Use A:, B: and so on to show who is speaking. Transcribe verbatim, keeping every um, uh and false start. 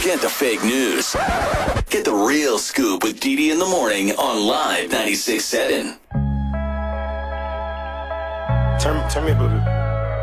A: Forget the fake news. Get the real scoop with Dee Dee in the morning on Live ninety-six point seven.
B: Turn, turn me up a little bit.